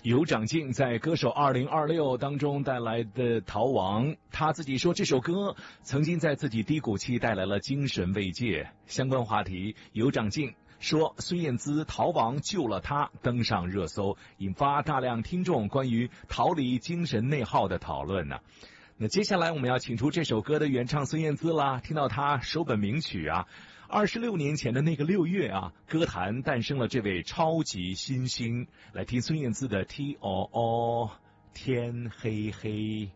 有长进在歌手2026当中带来的《逃亡》，他自己说这首歌曾经在自己低谷期带来了精神慰藉。相关话题，有长进说孙燕姿《逃亡》救了他，登上热搜，引发大量听众关于逃离精神内耗的讨论呢。那接下来我们要请出这首歌的原唱孙燕姿啦，听到她首本名曲啊，26年前的那个6月啊，歌坛诞生了这位超级新星。来听孙燕姿的 T O O 天黑黑。